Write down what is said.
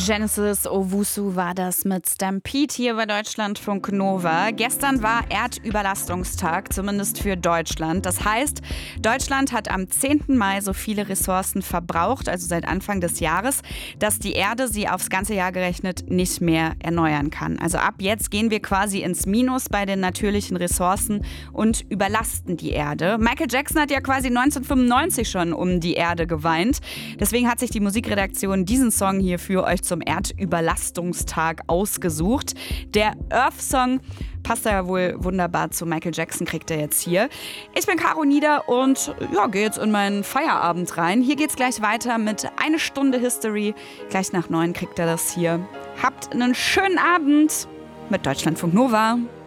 Genesis Owusu war das mit Stampede hier bei Deutschlandfunk Nova. Gestern war Erdüberlastungstag, zumindest für Deutschland. Das heißt, Deutschland hat am 10. Mai so viele Ressourcen verbraucht, also seit Anfang des Jahres, dass die Erde sie aufs ganze Jahr gerechnet nicht mehr erneuern kann. Also ab jetzt gehen wir quasi ins Minus bei den natürlichen Ressourcen und überlasten die Erde. Michael Jackson hat ja quasi 1995 schon um die Erde geweint. Deswegen hat sich die Musikredaktion diesen Song hier für euch zum Erdüberlastungstag ausgesucht. Der Earth-Song passt da ja wohl wunderbar zu Michael Jackson, kriegt er jetzt hier. Ich bin Caro Nieder und gehe jetzt in meinen Feierabend rein. Hier geht's gleich weiter mit 1 Stunde History. Gleich nach 9 kriegt er das hier. Habt einen schönen Abend mit Deutschlandfunk Nova.